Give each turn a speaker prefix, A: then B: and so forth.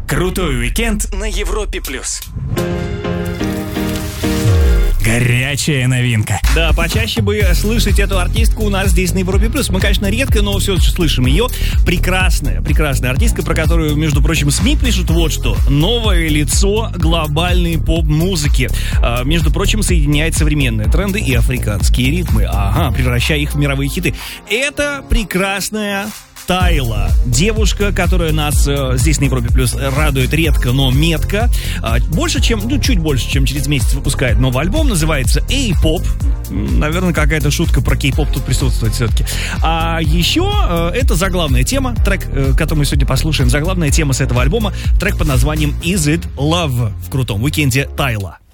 A: Крутой уикенд на Европе+. Горячая новинка.
B: Да, почаще бы слышать эту артистку у нас здесь на Европе+. Мы, конечно, редко, но все же слышим ее. Прекрасная артистка, про которую, между прочим, СМИ пишут вот что. Новое лицо глобальной поп-музыки. Между прочим, соединяет современные тренды и африканские ритмы. Превращая их в мировые хиты. Это прекрасная Тайла. Девушка, которая нас здесь на Европе Плюс радует редко, но метко. Чуть больше, чем через месяц выпускает новый альбом. Называется A-Pop. Наверное, какая-то шутка про кей-поп тут присутствует все-таки. А еще это заглавная тема. Трек, который мы сегодня послушаем, заглавная тема с этого альбома. Трек под названием Is It Love в крутом уикенде Тайла.